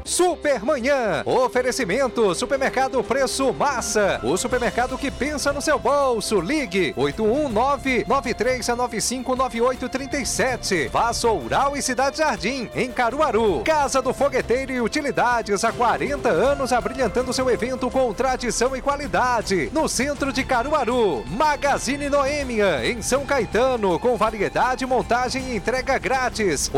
Supermanhã. Oferecimento Supermercado Preço Massa. O supermercado que pensa no seu bolso. Ligue 819-9395-9837. Vassoural e Cidade Jardim, em Caruaru. Casa do Fogueteiro e Utilidades, há 40 anos abrilhantando seu evento com tradição e qualidade. No centro de Caruaru. Magazine Noêmia, em São Caetano, com variedade, montagem e entrega grátis.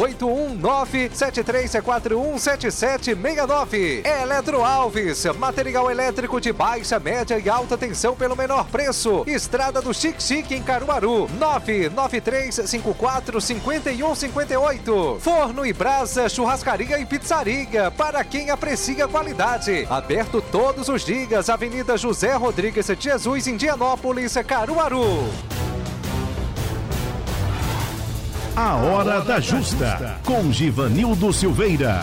819-7341-7769. Eletro Alves, material elétrico de baixa, média e alta tensão pelo menor preço. Estrada do Xique-Xique, em Caruaru. 99354-5158. Forno e Brasa, churrascaria e pizzaria, para quem aprecia qualidade. Aberto todos os dias. Avenida José Rodrigues de Jesus, Indianópolis, Caruaru. A Hora da Justa, com Givanildo Silveira.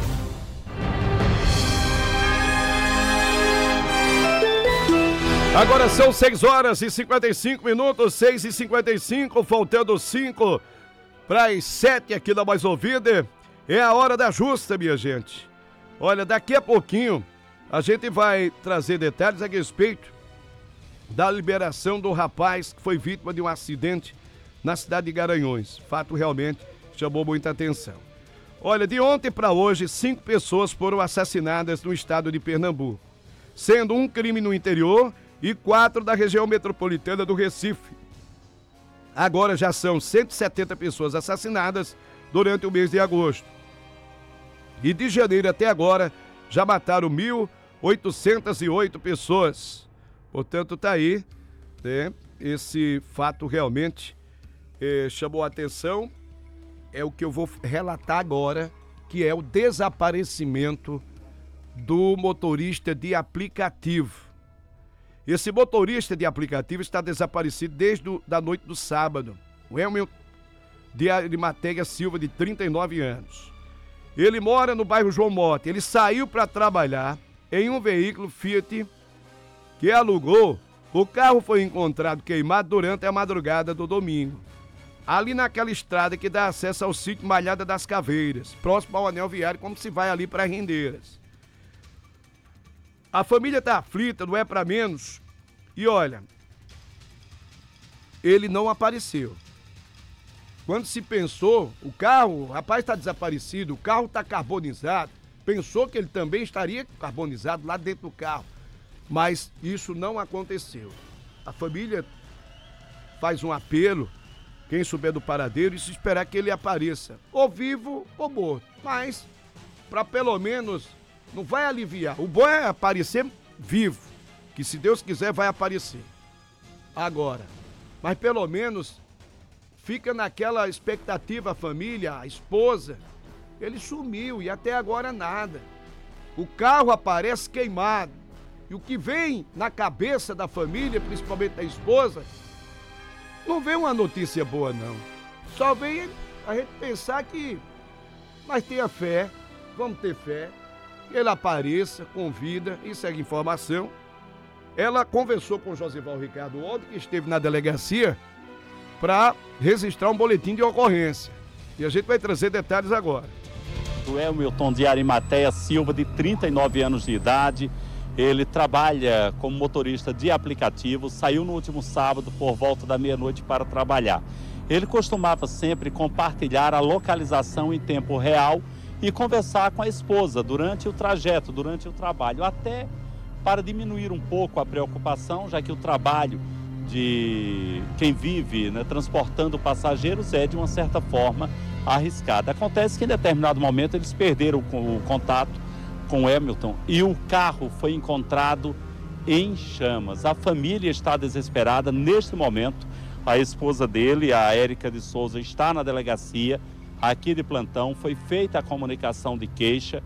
Agora são 6h55, 6h55, faltando 5 para as 7 aqui da Mais Ouvida. É a Hora da Justa, minha gente. Olha, daqui a pouquinho a gente vai trazer detalhes a respeito da liberação do rapaz que foi vítima de um acidente na cidade de Garanhuns. Fato realmente chamou muita atenção. Olha, de ontem para hoje, 5 pessoas foram assassinadas no estado de Pernambuco, sendo um crime no interior e 4 da região metropolitana do Recife. Agora já são 170 pessoas assassinadas durante o mês de agosto. E de janeiro até agora já mataram 1.808 pessoas. Portanto, tá aí, né? Esse fato realmente chamou a atenção. É o que eu vou relatar agora, que é o desaparecimento do motorista de aplicativo. Esse motorista de aplicativo está desaparecido desde a noite do sábado. O Elmer de Arimateia Silva, de 39 anos. Ele mora no bairro João Mota. Ele saiu para trabalhar em um veículo Fiat que alugou. O carro foi encontrado queimado durante a madrugada do domingo, ali naquela estrada que dá acesso ao sítio Malhada das Caveiras, próximo ao anel viário, como se vai ali para Rendeiras. A família está aflita, não é para menos. E olha, ele não apareceu. Quando se pensou, o carro, o rapaz está desaparecido, o carro está carbonizado, pensou que ele também estaria carbonizado lá dentro do carro. Mas isso não aconteceu. A família faz um apelo, quem souber do paradeiro, e se esperar que ele apareça, ou vivo ou morto. Mas, para pelo menos, não vai aliviar. O bom é aparecer vivo, que se Deus quiser vai aparecer. Agora, mas pelo menos fica naquela expectativa a família, a esposa. Ele sumiu e até agora nada. O carro aparece queimado. E o que vem na cabeça da família, principalmente da esposa, não vem uma notícia boa, não. Só vem a gente pensar que nós tenha fé, vamos ter fé, que ele apareça, convida, isso é informação. Ela conversou com o Josival Ricardo ontem, que esteve na delegacia, para registrar um boletim de ocorrência. E a gente vai trazer detalhes agora. O Elmilton de Arimateia Silva, de 39 anos de idade. Ele trabalha como motorista de aplicativo, saiu no último sábado por volta da meia-noite para trabalhar. Ele costumava sempre compartilhar a localização em tempo real e conversar com a esposa durante o trajeto, durante o trabalho, até para diminuir um pouco a preocupação, já que o trabalho de quem vive, né, transportando passageiros é de uma certa forma arriscado. Acontece que em determinado momento eles perderam o contato com o Hamilton e o carro foi encontrado em chamas. A família está desesperada neste momento. A esposa dele, a Érica de Souza, está na delegacia aqui de plantão. Foi feita a comunicação de queixa.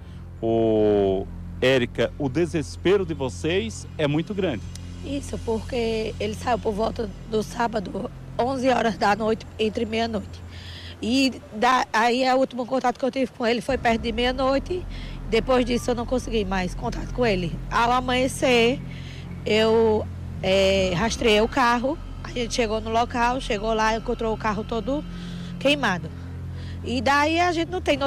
Érica, o desespero de vocês é muito grande. Isso, porque ele saiu por volta do sábado, 11 horas da noite, entre meia-noite. E aí o último contato que eu tive com ele foi perto de meia-noite. Depois disso eu não consegui mais contato com ele. Ao amanhecer, eu rastreei o carro. A gente chegou no local, chegou lá, encontrou o carro todo queimado. E daí a gente não tem